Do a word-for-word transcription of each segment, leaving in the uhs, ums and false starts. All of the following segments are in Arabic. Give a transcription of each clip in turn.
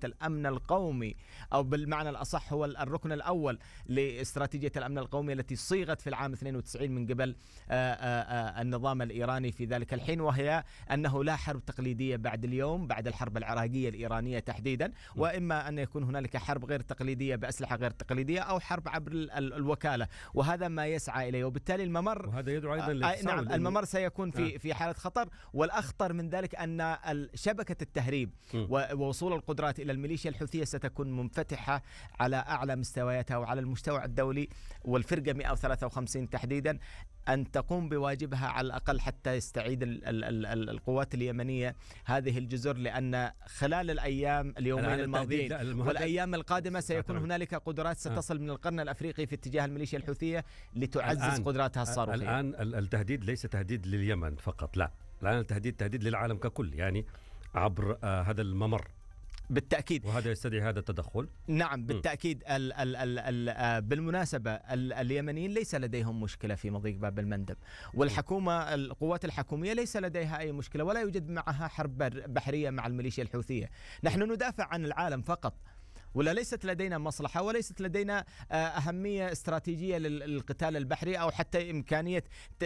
الأمن القومي، أو بالمعنى الأصح هو الركن الأول لاستراتيجية الأمن القومي التي صيغت في العام اثنين وتسعين من قبل النظام الإيراني في ذلك الحين، وهي أنه لا حرب تقليدية بعد اليوم، بعد الحرب العراقية الإيرانية تحديدا، وإما أن يكون هنالك حرب غير تقليدية بأسلحة غير تقليدية أو حرب عبر الوكالة، وهذا ما يسعى إليه. وبالتالي الممر وهذا يدعو أيضا آه نعم الممر سيكون في آه. في حالة خطر. والأخطر من ذلك أن شبكة التهريب م. ووصول القدرات إلى الميليشيا الحوثية ستكون منفتحة على أعلى مستوياتها وعلى المستوى الدولي، والفرقة مئة وثلاثة وخمسين تحديدا أن تقوم بواجبها على الأقل حتى يستعيد ال ال ال القوات اليمنية هذه الجزر، لأن خلال الأيام اليومين الماضيين والأيام القادمة سيكون هنالك قدرات ستصل من القرن الأفريقي في اتجاه الميليشيا الحوثية لتعزز قدراتها الصاروخية. الآن التهديد ليس تهديد لليمن فقط، لا، الآن التهديد تهديد للعالم ككل، يعني عبر آه هذا الممر. بالتأكيد، وهذا يستدعي هذا التدخل. نعم بالتأكيد. ال ال ال ال بالمناسبة ال اليمنيين ليس لديهم مشكلة في مضيق باب المندب، والحكومة القوات الحكومية ليس لديها أي مشكلة، ولا يوجد معها حرب بحرية مع الميليشيا الحوثية. نحن ندافع عن العالم فقط، ولا ليست لدينا مصلحة وليست لدينا أهمية استراتيجية للقتال البحري أو حتى إمكانية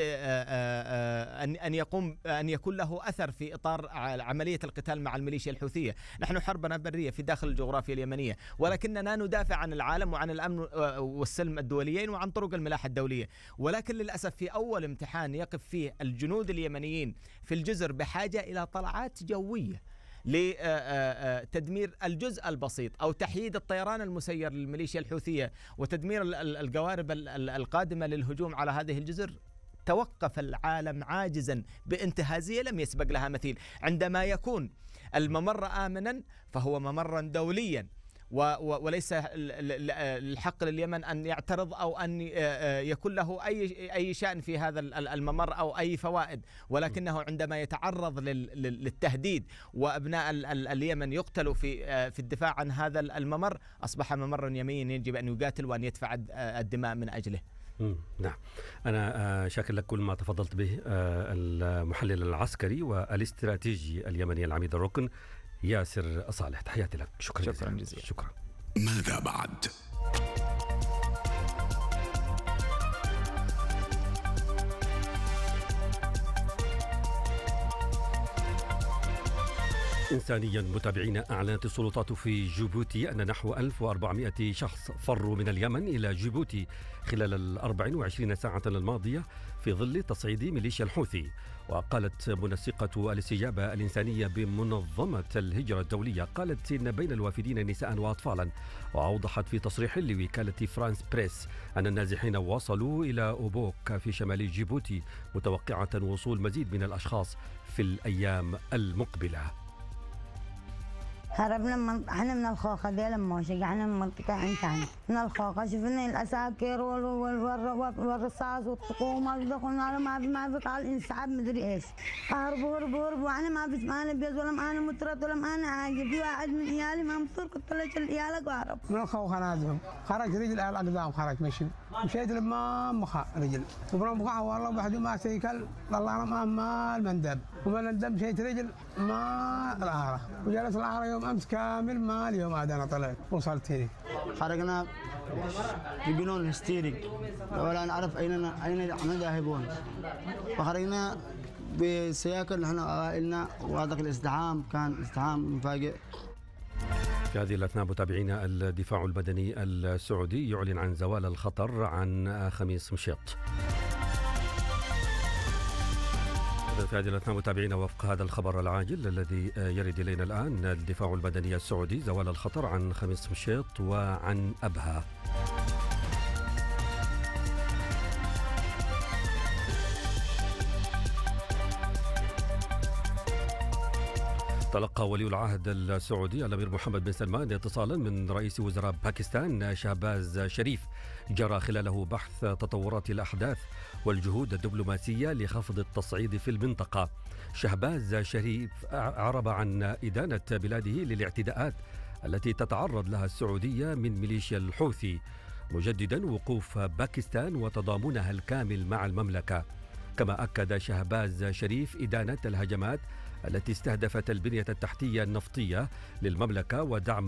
أن يقوم أن يكون له أثر في إطار عملية القتال مع الميليشيا الحوثية. نحن حربنا برية في داخل الجغرافيا اليمنية، ولكننا ندافع عن العالم وعن الأمن والسلم الدوليين وعن طرق الملاحة الدولية. ولكن للأسف في أول امتحان يقف فيه الجنود اليمنيين في الجزر بحاجة إلى طلعات جوية لتدمير الجزء البسيط أو تحييد الطيران المسير للميليشيا الحوثية وتدمير القوارب القادمة للهجوم على هذه الجزر، توقف العالم عاجزا بانتهازية لم يسبق لها مثيل. عندما يكون الممر آمنا فهو ممرا دوليا، وليس الحق لليمن أن يعترض أو أن يكون له أي أي شأن في هذا الممر أو أي فوائد، ولكنه عندما يتعرض للتهديد وأبناء اليمن يقتلوا في في الدفاع عن هذا الممر، أصبح ممرا يمنيا يجب أن يقاتل وأن يدفع الدماء من أجله. نعم، أنا شاكر لك كل ما تفضلت به المحلل العسكري والاستراتيجي اليمني العميد الركن ياسر صالح. تحياتي لك. شكرا, شكرا جزيلا. شكرا. ماذا بعد؟ إنسانيا متابعين، أعلنت السلطات في جيبوتي أن نحو ألف وأربعمائة شخص فروا من اليمن إلى جيبوتي خلال الأربع وعشرين ساعة الماضية في ظل تصعيد ميليشيا الحوثي. وقالت منسقة الاستجابة الإنسانية بمنظمة الهجرة الدولية، قالت إن بين الوافدين نساء وأطفالا. وأوضحت في تصريح لوكالة فرانس بريس أن النازحين وصلوا إلى أوبوك في شمال جيبوتي، متوقعة وصول مزيد من الأشخاص في الأيام المقبلة. هربنا من احنا من الخوخة دي لما شجعنا من منطقة عندنا من الخوخة، شفنا العساكر والرصاص والطقوم، دخلنا ما في ما في قال انسحاب مدري ايش، هربوا هربوا هربوا. انا ما في معانا بيز ولا معانا مترط ولا معانا حاجة. في واحد من عيالي ما مصر قلت له شل عيالك وهرب من الخوخة. نازل خرج رجل على الأقدام، خرج مشي مشيت لما مخا رجل وبرا مخا والله واحد ما سيكل الله ما ما المندب ومن الدم مشيت رجل ما العارة وجلس العارة يوم أمس كامل ما اليوم عاد أنا طلعت وصلت هنا. خرجنا بجنون هستيري ولا نعرف أين أين عم ذاهبون، وخرجنا بسياكل نحن عائلنا، وهذا الازدحام كان ازدحام مفاجئ. في هذه الأثناء متابعينا، الدفاع المدني السعودي يعلن عن زوال الخطر عن خميس مشيط. في هذه الأثناء متابعينا، وفق هذا الخبر العاجل الذي يرد إلينا الآن، الدفاع المدني السعودي زوال الخطر عن خميس مشيط وعن أبها. تلقى ولي العهد السعودي الأمير محمد بن سلمان اتصالا من رئيس وزراء باكستان شهباز شريف جرى خلاله بحث تطورات الأحداث والجهود الدبلوماسية لخفض التصعيد في المنطقة. شهباز شريف عرب عن إدانة بلاده للاعتداءات التي تتعرض لها السعودية من ميليشيا الحوثي، مجددا وقوف باكستان وتضامنها الكامل مع المملكة. كما أكد شهباز شريف إدانة الهجمات التي استهدفت البنية التحتية النفطية للمملكة ودعم